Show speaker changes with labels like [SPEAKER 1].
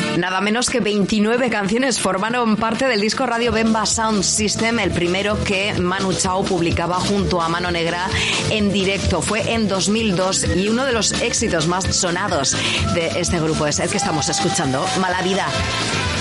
[SPEAKER 1] Nada menos que 29 canciones formaron parte del disco Radio Bemba Sound System, el primero que Manu Chao publicaba junto a Mano Negra en directo. Fue en 2002 y uno de los éxitos más sonados de este grupo es el que estamos escuchando, Mala Vida.